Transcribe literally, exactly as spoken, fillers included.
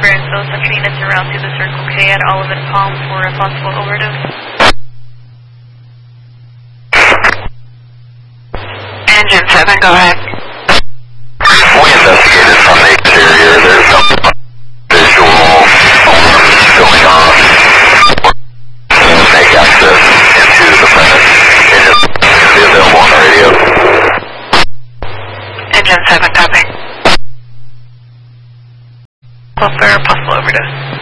experience those central units around through the Circle K at Olive and Palm for a possible overdose. Engine seven, go ahead. We investigated from the exterior. There's some visual alarms going on. We'll make access into the premise. Engine is be available on the radio. Engine seven, copy. Call for a possible overdose.